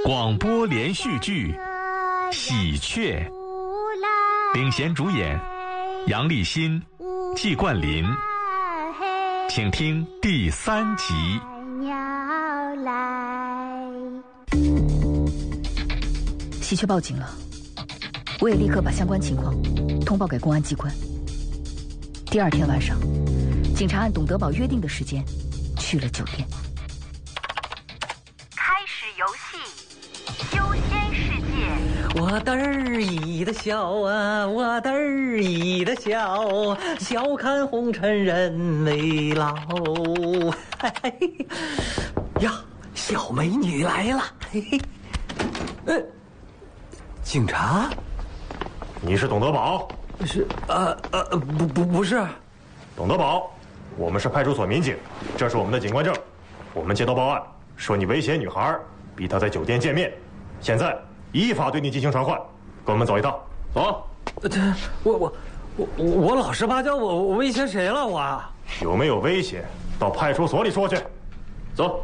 广播连续剧《喜鹊》，领衔主演杨立新、季冠霖，请听第3集。 喜鹊报警了，我也立刻把相关情况通报给公安机关。第2天晚上，警察按董德宝约定的时间去了酒店。 开始游戏，修仙世界。 我得意的笑啊，我得意的笑，笑看红尘人未老。嘿嘿呀，小美女来了。嘿嘿，警察？ 你是董德宝？ 是不是。 董德宝，我们是派出所民警，这是我们的警官证。我们接到报案，说你威胁女孩，逼她在酒店见面，现在依法对你进行传唤。跟我们走一趟，走。 我老实巴交，我威胁谁了？我有没有威胁？到派出所里说去。走。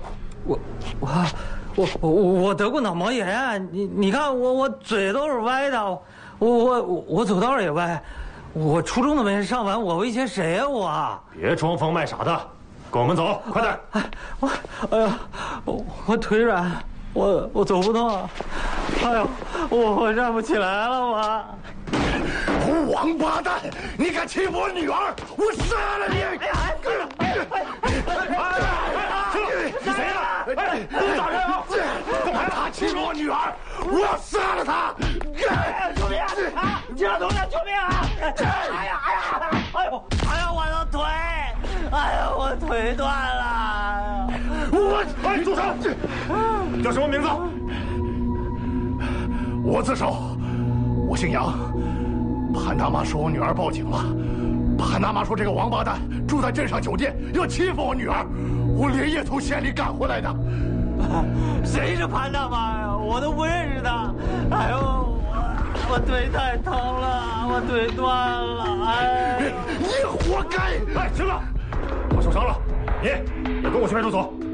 我得过脑膜炎，你看我嘴都是歪的，我走道也歪，我初中都没上完，我威胁谁呀？我别装疯卖傻的，跟我们走，快点！ 我腿软，我走不动，哎呦，我站不起来了，我。 王八蛋！你敢欺负我女儿，我杀了你！ 是谁呀？打人啊！ 他欺负我女儿，我要杀了他！ 救命啊！警察同志，救命啊！哎呀，我的腿！哎呀，我腿断了！ 哎，住手！你叫什么名字？ 我自首，我姓杨。潘大妈说我女儿报警了，潘大妈说这个王八蛋住在镇上酒店要欺负我女儿，我连夜从县里赶回来的。 谁是潘大妈呀？我都不认识她。哎呦，我腿太疼了，我腿断了。哎， 你活该！ 哎，行了，我受伤了，你也跟我去派出所。